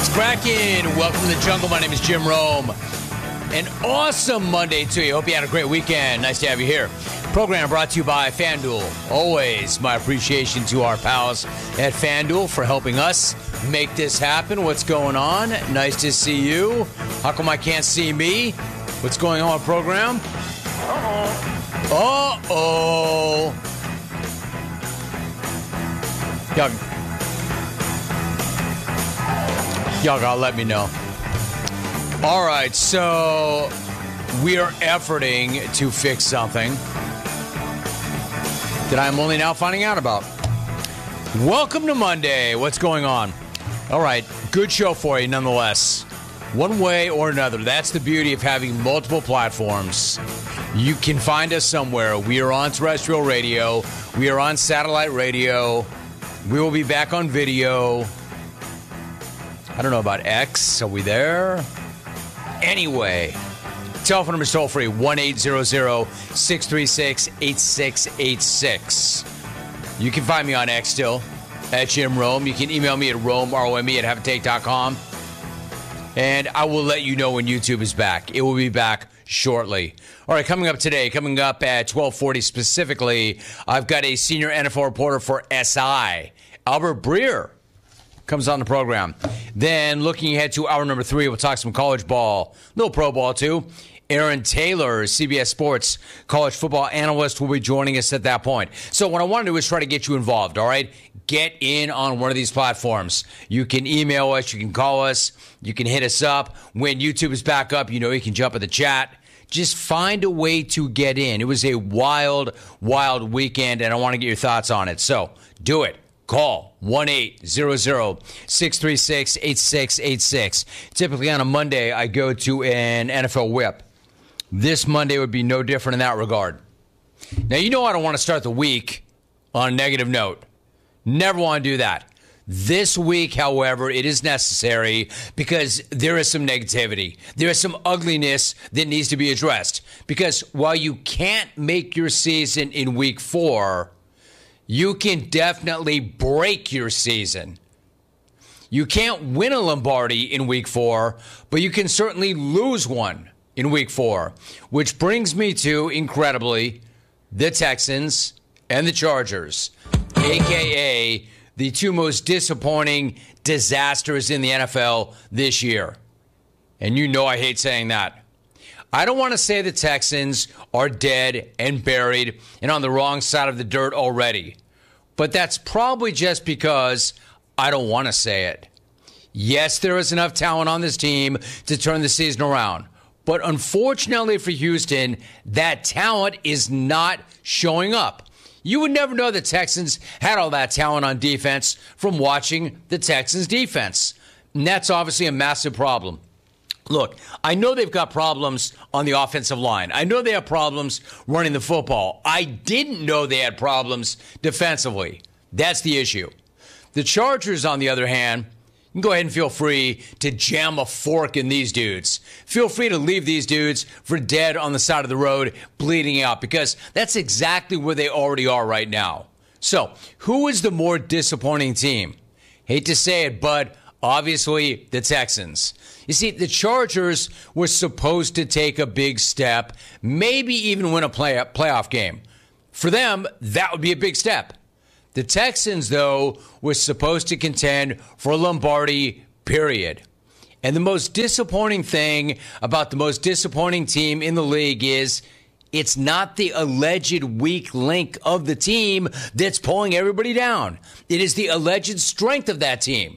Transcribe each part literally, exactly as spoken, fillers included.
What's cracking? Welcome to the jungle. My name is Jim Rome. An awesome Monday to you. Hope you had a great weekend. Nice to have you here. Program brought to you by FanDuel. Always my appreciation to our pals at FanDuel for helping us make this happen. What's going on? Nice to see you. How come I can't see me? What's going on, program? Uh-oh. Uh-oh. Y'all, y'all gotta let me know. All right, so we are efforting to fix something that I'm only now finding out about. Welcome to Monday. What's going on? All right, good show for you nonetheless. One way or another. That's the beauty of having multiple platforms. You can find us somewhere. We are on terrestrial radio. We are on satellite radio. We will be back on video. I don't know about X. Are we there? Anyway, telephone number is toll free, one eight hundred, six three six, eight six eight six. You can find me on X still, at Jim Rome. You can email me at Rome, R O M E, at have a take dot com. And I will let you know when YouTube is back. It will be back shortly. All right, coming up today, coming up at twelve forty specifically, I've got a senior N F L reporter for S I, Albert Breer, comes on the program. Then looking ahead to hour number three, we'll talk some college ball, a little pro ball too. Aaron Taylor, C B S Sports college football analyst, will be joining us at that point. So what I want to do is try to get you involved, all right? Get in on one of these platforms. You can email us, you can call us, you can hit us up. When YouTube is back up, you know you can jump in the chat. Just find a way to get in. It was a wild, wild weekend, and I want to get your thoughts on it. So do it. Call one eight hundred, six three six, eight six eight six. Typically on a Monday, I go to an N F L whip. This Monday would be no different in that regard. Now, you know I don't want to start the week on a negative note. Never want to do that. This week, however, it is necessary because there is some negativity. There is some ugliness that needs to be addressed. Because while you can't make your season in week four, you can definitely break your season. You can't win a Lombardi in week four, but you can certainly lose one in week four. Which brings me to, incredibly, the Texans and the Chargers, a k a the two most disappointing disasters in the N F L this year. And you know I hate saying that. I don't want to say the Texans are dead and buried and on the wrong side of the dirt already. But that's probably just because I don't want to say it. Yes, there is enough talent on this team to turn the season around. But unfortunately for Houston, that talent is not showing up. You would never know the Texans had all that talent on defense from watching the Texans defense. And that's obviously a massive problem. Look, I know they've got problems on the offensive line. I know they have problems running the football. I didn't know they had problems defensively. That's the issue. The Chargers, on the other hand, you can go ahead and feel free to jam a fork in these dudes. Feel free to leave these dudes for dead on the side of the road, bleeding out, because that's exactly where they already are right now. So, who is the more disappointing team? Hate to say it, but obviously the Texans. You see, the Chargers were supposed to take a big step, maybe even win a play- playoff game. For them, that would be a big step. The Texans, though, were supposed to contend for a Lombardi, period. And the most disappointing thing about the most disappointing team in the league is it's not the alleged weak link of the team that's pulling everybody down. It is the alleged strength of that team.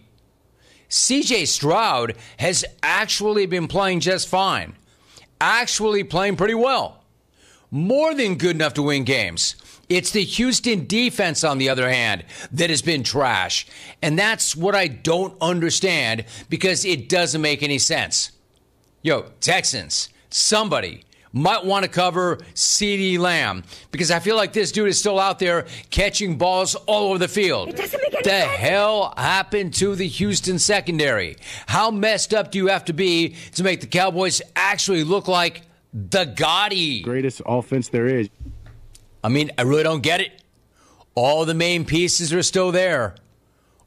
C J Stroud has actually been playing just fine. Actually playing pretty well. More than good enough to win games. It's the Houston defense, on the other hand, that has been trash. And that's what I don't understand because it doesn't make any sense. Yo, Texans, somebody might want to cover CeeDee Lamb because I feel like this dude is still out there catching balls all over the field. It doesn't make any the sense. hell happened to the Houston secondary? How messed up do you have to be to make the Cowboys actually look like the Gotti? Greatest offense there is. I mean, I really don't get it. All the main pieces are still there.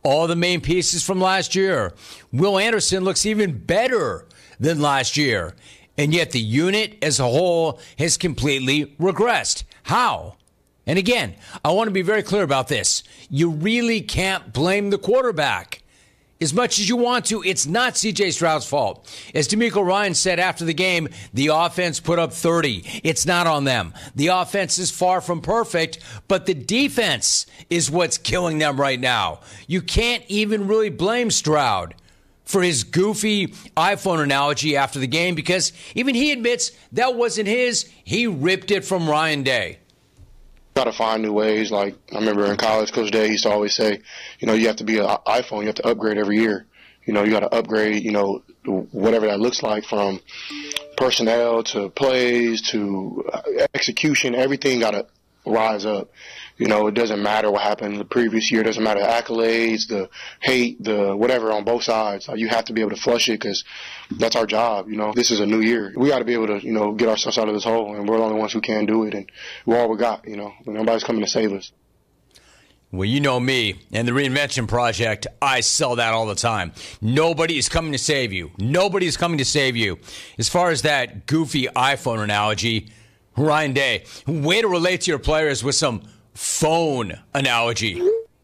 all the main pieces from last year. Will Anderson looks even better than last year. And yet the unit as a whole has completely regressed. How? And again, I want to be very clear about this. You really can't blame the quarterback. As much as you want to, it's not C J Stroud's fault. As DeMeco Ryans said after the game, the offense put up thirty. It's not on them. The offense is far from perfect, but the defense is what's killing them right now. You can't even really blame Stroud for his goofy iPhone analogy after the game because even he admits that wasn't his. He ripped it from Ryan Day. Got to find new ways. Like I remember in college, Coach Day used to always say, you know, you have to be an iPhone. You have to upgrade every year. You know, you got to upgrade, you know, whatever that looks like, from personnel to plays to execution. Everything got to rise up. You know, it doesn't matter what happened the previous year. It doesn't matter the accolades, the hate, the whatever on both sides. Like, you have to be able to flush it because that's our job. You know, this is a new year. We got to be able to, you know, get ourselves out of this hole, and we're the only ones who can do it. And we're all we got. You know, nobody's coming to save us. Well, you know me and the Reinvention Project. I sell that all the time. Nobody is coming to save you. Nobody is coming to save you. As far as that goofy iPhone analogy, Ryan Day, way to relate to your players with some phone analogy.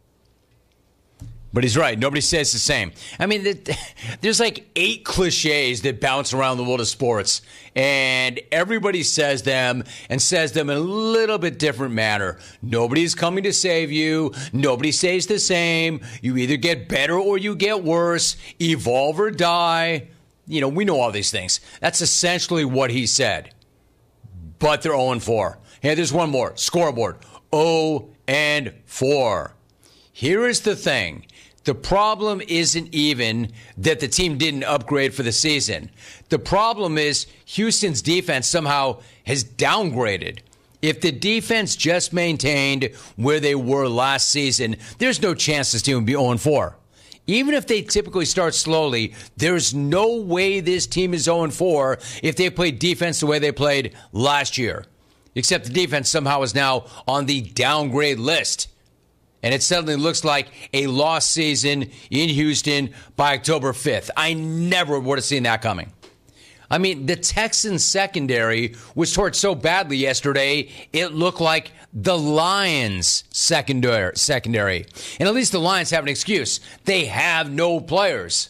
But he's right. Nobody says the same. I mean, there's like eight cliches that bounce around the world of sports, and everybody says them and says them in a little bit different manner. Nobody's coming to save you. Nobody says the same. You either get better or you get worse. Evolve or die. You know, we know all these things. That's essentially what he said. But they're oh and four. Hey, there's one more. Scoreboard. oh and four. Here is the thing. The problem isn't even that the team didn't upgrade for the season. The problem is Houston's defense somehow has downgraded. If the defense just maintained where they were last season, there's no chance this team would be oh and four. Even if they typically start slowly, there's no way this team is oh and four if they played defense the way they played last year. Except the defense somehow is now on the downgrade list. And it suddenly looks like a lost season in Houston by October fifth. I never would have seen that coming. I mean, the Texans secondary was torched so badly yesterday, it looked like the Lions secondary. secondary. And at least the Lions have an excuse. They have no players.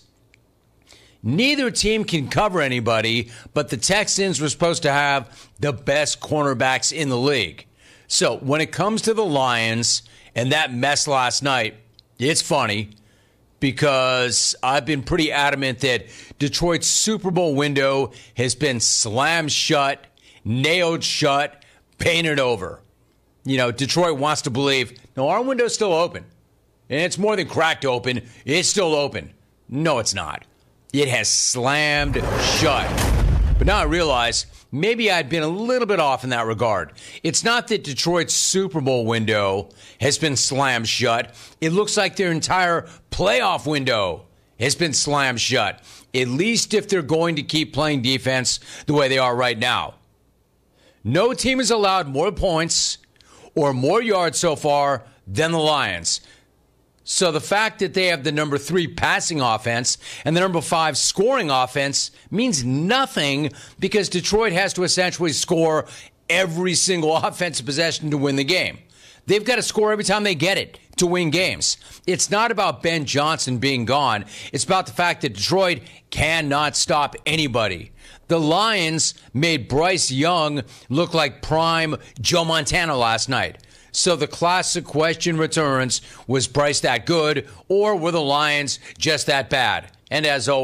Neither team can cover anybody, but the Texans were supposed to have the best cornerbacks in the league. So when it comes to the Lions and that mess last night, it's funny because I've been pretty adamant that Detroit's Super Bowl window has been slammed shut, nailed shut, painted over. You know, Detroit wants to believe, no, our window's still open. And it's more than cracked open. It's still open. No, it's not. It has slammed shut. But now I realize maybe I'd been a little bit off in that regard. It's not that Detroit's Super Bowl window has been slammed shut. It looks like their entire playoff window has been slammed shut, at least if they're going to keep playing defense the way they are right now. No team has allowed more points or more yards so far than the Lions. So the fact that they have the number three passing offense and the number five scoring offense means nothing because Detroit has to essentially score every single offensive possession to win the game. They've got to score every time they get it to win games. It's not about Ben Johnson being gone. It's about the fact that Detroit cannot stop anybody. The Lions made Bryce Young look like prime Joe Montana last night. So the classic question returns, was Bryce that good or were the Lions just that bad? And as always,